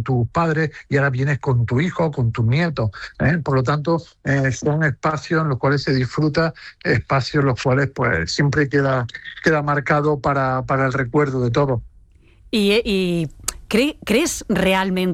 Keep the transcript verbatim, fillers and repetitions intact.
con tus padres y ahora vienes con tu hijo, con tus nietos. ¿eh? Por lo tanto, eh, son espacios en los cuales se disfruta, espacios en los cuales pues siempre queda, queda marcado para, para el recuerdo de todo. ¿Y, y cre- crees realmente